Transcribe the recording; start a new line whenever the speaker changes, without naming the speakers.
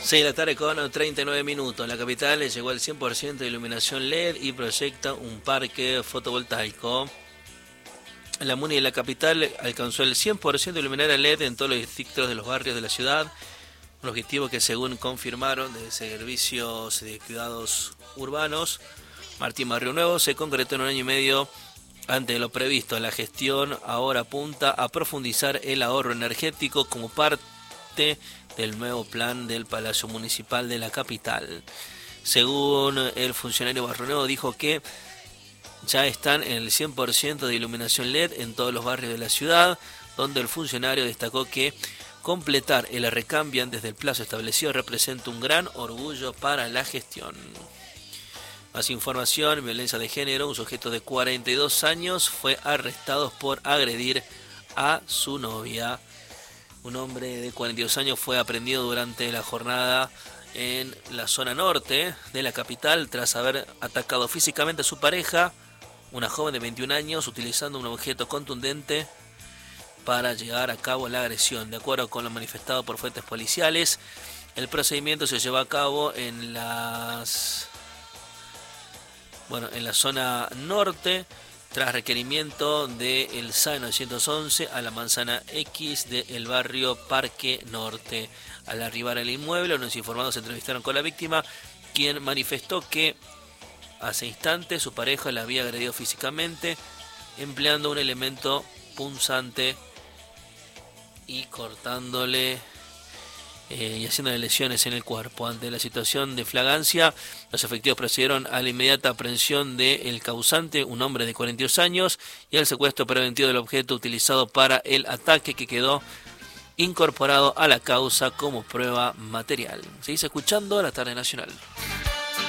6 de la tarde con 39 minutos. La capital llegó al 100% de iluminación LED y proyecta un parque fotovoltaico. La MUNI de la capital alcanzó el 100% de iluminaria LED en todos los distritos de los barrios de la ciudad. Un objetivo que, según confirmaron de Servicios de Cuidados Urbanos Martín Barrio Nuevo, se concretó en un año y medio antes de lo previsto. La gestión ahora apunta a profundizar el ahorro energético como parte del nuevo plan del Palacio Municipal de la capital. Según el funcionario Barrio Nuevo, dijo que ya están en el 100% de iluminación LED en todos los barrios de la ciudad, donde el funcionario destacó que completar el recambio antes del plazo establecido representa un gran orgullo para la gestión. Más información: violencia de género. Un sujeto de 42 años fue arrestado por agredir a su novia. Un hombre de 42 años fue aprehendido durante la jornada en la zona norte de la capital tras haber atacado físicamente a su pareja, una joven de 21 años, utilizando un objeto contundente para llevar a cabo la agresión. De acuerdo con lo manifestado por fuentes policiales, el procedimiento se llevó a cabo en la zona norte, tras requerimiento del SAE 911 a la manzana X del barrio Parque Norte. Al arribar al inmueble, los informados se entrevistaron con la víctima, quien manifestó que hace instantes su pareja la había agredido físicamente, empleando un elemento punzante y cortándole y haciéndole lesiones en el cuerpo. Ante la situación de flagrancia, los efectivos procedieron a la inmediata aprehensión del causante, un hombre de 42 años, y al secuestro preventivo del objeto utilizado para el ataque, que quedó incorporado a la causa como prueba material. Seguís escuchando La Tarde Nacional.